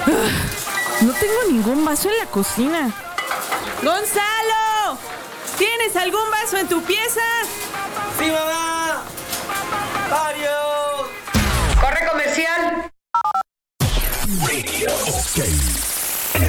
No tengo ningún vaso en la cocina. ¡Gonzalo! ¿Tienes algún vaso en tu pieza? ¡Sí, mamá! ¡Varios! ¡Corre comercial! Radio. Okay.